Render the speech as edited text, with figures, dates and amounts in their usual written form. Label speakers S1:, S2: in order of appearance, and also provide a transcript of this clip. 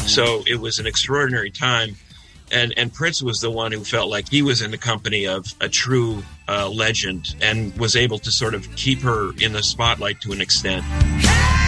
S1: So it was an extraordinary time. And Prince was the one who felt like he was in the company of a true legend and was able to sort of keep her in the spotlight to an extent.